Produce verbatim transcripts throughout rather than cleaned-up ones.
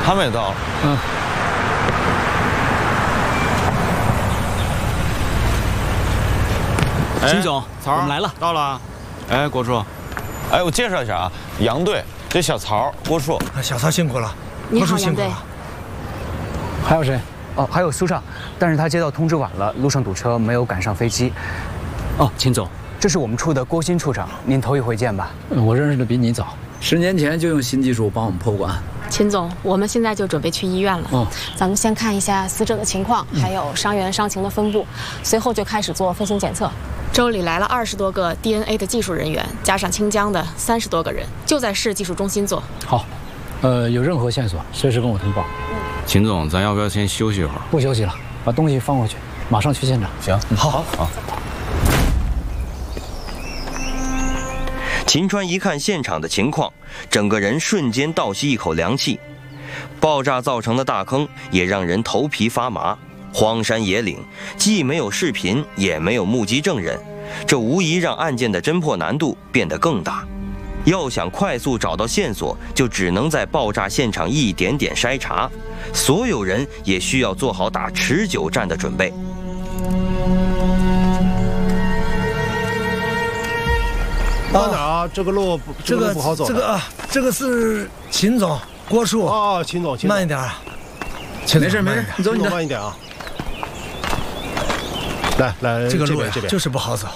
他们也到了。 嗯。秦总， 曹我们来了， 到了。哎，郭处，哎，我介绍一下啊，杨队，这小曹，郭处。 小曹辛苦了， 你好，杨队。 还有谁？ 哦，还有苏尚，但是他接到通知晚了，路上堵车，没有赶上飞机。 哦，秦总， 这是我们处的郭新处长，您头一回见吧？ 我认识的比你早，十年前就用新技术帮我们破关。 秦总，我们现在就准备去医院了。 哦， 咱们先看一下死者的情况，还有伤员伤情的分布，随后就开始做分型检测。州里来了二十多个 D N A 的技术人员，加上清江的三十多个人，就在市技术中心做。 好，呃，有任何线索随时跟我通报。 秦总，咱要不要先休息一会儿？ 不休息了，把东西放回去，马上去现场。 行， 嗯、 好，好。 秦川一看现场的情况，整个人瞬间倒吸一口凉气。爆炸造成的大坑也让人头皮发麻。荒山野岭，既没有视频，也没有目击证人，这无疑让案件的侦破难度变得更大。要想快速找到线索，就只能在爆炸现场一点点筛查。所有人也需要做好打持久战的准备。 到哪儿啊？这个路这个路不好走。 这个啊，这个是秦总，郭处。 哦，秦总， 慢一点啊。 没事没事，你走你的， 慢一点啊。来来， 这个路呀，这边就是不好走。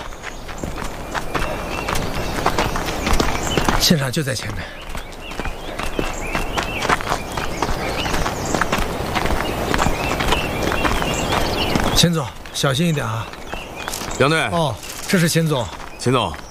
现场就在前面。秦总，小心一点啊。 杨队。 哦，这是秦总。 秦总，